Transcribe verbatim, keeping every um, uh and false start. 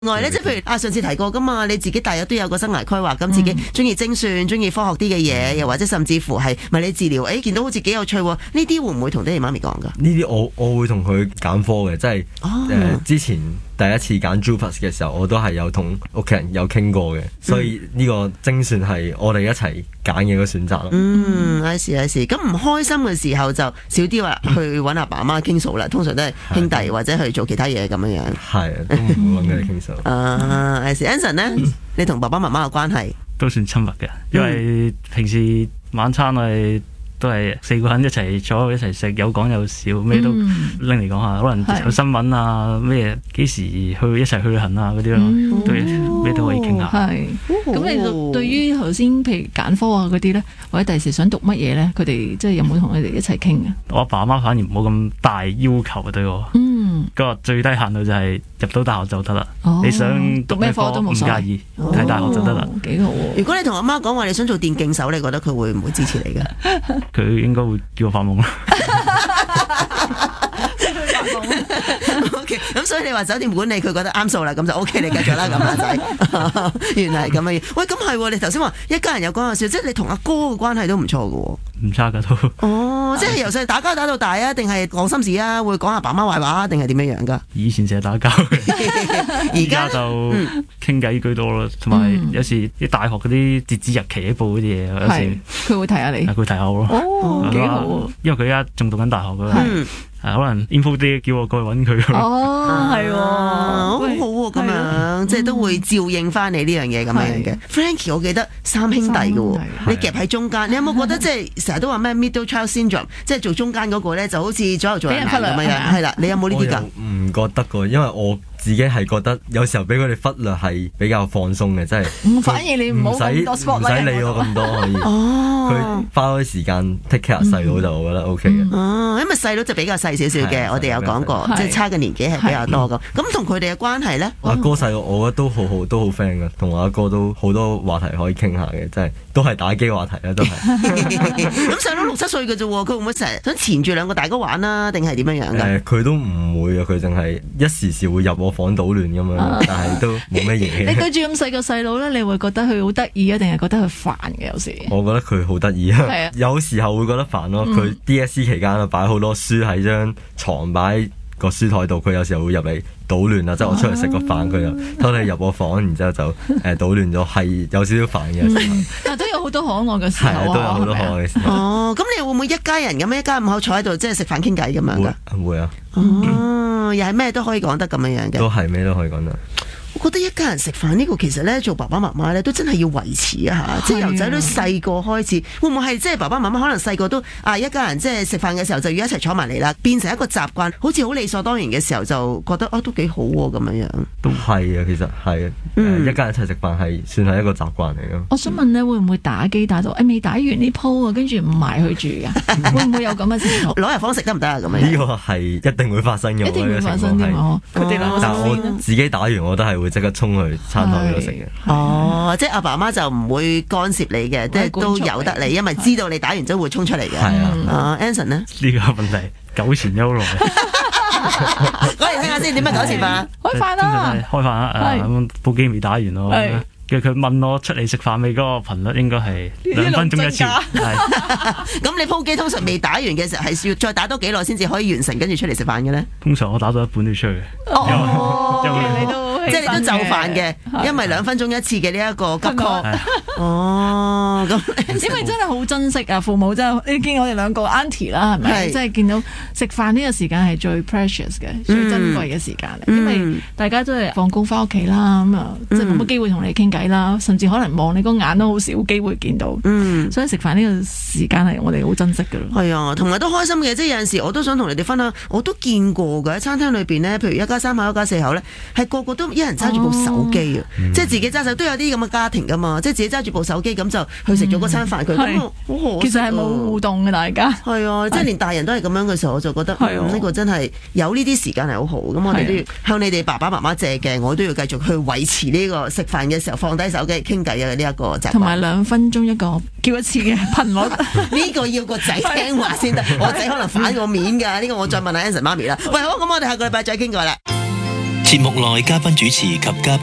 外咧，即係譬如啊，上次提過噶嘛，你自己大約都有個生涯規劃，咁自己中意精算，中意科學啲嘅嘢，又或者甚至乎係物理治療，誒、欸、見到好似幾有趣喎，呢啲會唔會同爹哋媽咪講噶？ 呢啲我我會同佢揀科嘅，即係誒、哦呃、之前第一次揀 JUPAS 嘅時候，我都係有同屋企人有傾過嘅，所以呢個精算係我哋一齊揀嘅一個選擇咯。 嗯，係是係是，咁唔開心嘅時候就少啲話去揾阿爸阿媽傾訴啦，通常都係兄弟或者去做其他嘢咁樣樣。 係，都唔會揾佢哋傾訴。 啊，係是 Anson 呢？你同爸爸媽媽嘅關係都算親密嘅，因為平時晚餐我哋都係四個人一齊坐一齊食，有講有笑，咩都拎嚟講下，可能有新聞啊，咩幾時去一齊去旅行啊嗰啲咯，都咩都可以傾下。 係，咁你對於頭先譬如揀科啊嗰啲咧，或者第時想讀乜嘢咧，佢哋即係有冇同佢哋一齊傾嘅？ 我阿爸阿媽反而冇咁大要求啊對我。 嗯， 個最低限度就係入到大學就得啦。 哦、 你想讀咩科都唔介意，睇、哦、大學就得啦。 幾好喎！ 如果你同阿媽講話你想做電競手，你覺得佢會唔會支持你㗎？ 佢應該會叫我發夢啦。 O K， 咁所以你話酒店管理佢覺得啱數啦，咁就 O K， 你繼續啦，咁阿仔。原來係咁嘅。喂，咁係你頭先話一家人有講有笑，即係你同阿哥嘅關係都唔錯嘅喎。 唔差噶都。 哦，即係由細打交打到大啊，定係講心事啊？會講阿爸媽壞話定係點樣樣㗎？ 以前成日打交，而家就傾偈居多咯，同埋有，有時啲大學嗰啲截止日期喺報嗰啲嘢，有時佢會提下你， 佢提下我咯。 哦，幾好。 因為佢而家仲讀緊大學㗎。係可能 info day 叫我過去揾佢。 哦，係喎， 好好喎，咁樣即係都會照應翻你呢樣嘢咁樣嘅。Frankie， 我記得三兄弟嘅喎，你夾喺中間，你有冇覺得即係成日都話咩 middle child syndrome，即係做中間嗰個咧就好似左右做人難咁樣？係啦，你有冇呢啲㗎？ 唔覺得㗎，因為我自己係覺得有時候俾佢哋忽略係比較放鬆嘅，真係。 反而你唔好咁多 spotlight， 唔使理我咁多可以。哦，佢花開時間 take care 細佬就我覺得 OK 嘅。 哦，因為細佬就比較細少少嘅，我哋有講過，即係差嘅年紀係比較多咁。咁同佢哋嘅關係咧？ 阿哥細佬，我覺得都好好，都好 friend 嘅，同我阿哥都好多話題可以傾下嘅，真係都係打機話題啦，都係。 咁細佬六七歲嘅啫喎，佢會唔會成日想纏住兩個大哥玩啊？定係點樣樣㗎？ 佢都唔會啊，佢淨係一時時會入我房搗亂咁樣，但係都冇咩嘢。 你對住咁細個細佬咧，你會覺得佢好得意啊，定係覺得佢煩嘅？有時我覺得佢好得意啊，有時候會覺得煩咯。佢 D S C 期間啊，擺好多書喺張床擺個書台度，佢有時候會入嚟搗亂啊，即係我出去食個飯，佢又偷偷入我房，然之後就誒搗亂咗，係有少少煩嘅。 嗯、但係都有好多可愛嘅時候啊， 都有好多可愛嘅時候。 哦，咁你會唔會一家人咁樣一家五口坐喺度，即係食飯傾偈咁樣㗎？ 會會啊。 哦，又係咩都可以講得咁樣樣嘅。 都係咩都可以講得。 我覺得一家人食飯呢個其實咧，做爸爸媽媽咧都真係要維持一下，即係由仔女細個開始，會唔會係即係爸爸媽媽可能細個都啊一家人即係食飯嘅時候就要一齊坐埋嚟啦，變成一個習慣，好似好理所當然嘅時候就覺得啊都幾好喎咁樣樣。都係啊，其實係啊、嗯，一家人一齊食飯係算係一個習慣嚟咯。 我想問咧，會唔會打機打到誒未打完呢鋪啊，跟住唔埋去住㗎？會唔會有咁嘅情況？ 攞入房食得唔得啊？咁樣呢個係一定會發生嘅， 一定會發生嘅。佢哋兩個但我自己打完我都係會即刻衝去餐台嗰度食嘅。 哦，即係阿爸阿媽就唔會干涉你嘅，即係都由得你，因為知道你打完之後會衝出嚟嘅。係啊，啊 Anson 呢？ 呢個問題久纏憂耐。 講嚟聽下先，點樣糾纏法？ 開飯啦！ 開飯啦！咁部機未打完咯。叫佢問我出嚟食飯未，嗰個頻率應該係兩分鐘一次。 咁你鋪機通常未打完嘅時候，係要再打多幾耐先至可以完成，跟住出嚟食飯嘅咧？ 通常我打到一半都要出去。 哦，你都即係你都就飯嘅，因為兩分鐘一次嘅呢一個急 call。哦，咁因為真係好珍惜啊！父母真係，你見我哋兩個 auntie 啦，係咪？即係見到食飯呢個時間係最 precious 嘅、最珍貴嘅時間嚟，因為大家都係放工翻屋企啦，咁啊，即係冇乜機會同你傾偈啦，甚至可能望你個眼都好少機會見到。嗯，所以食飯呢個時間係我哋好珍惜嘅咯。 係啊，同埋都開心嘅，即係有陣時我都想同你哋分享，我都見過嘅喺餐廳裏邊咧，譬如一家三口、一家四口咧，係個個都一人揸住部手機啊，即係自己揸手，都有啲咁嘅家庭噶嘛，即係自己揸住部手機咁就去食咗嗰餐飯，佢咁好可惜。 其實係冇互動嘅，大家係啊，即係連大人都係咁樣嘅時候，我就覺得呢個真係有呢啲時間係好好。咁我哋都要向你哋爸爸媽媽借鏡，我都要繼續去維持呢個食飯嘅時候放低手機傾偈嘅呢一個習慣。 同埋兩分鐘一個叫一次嘅頻率， 呢個要個仔聽話先得，我仔可能反我面㗎。呢個我再問下 Anson 媽咪啦。喂，好，咁我哋下個禮拜再傾過啦。 節目內嘉賓主持及嘉賓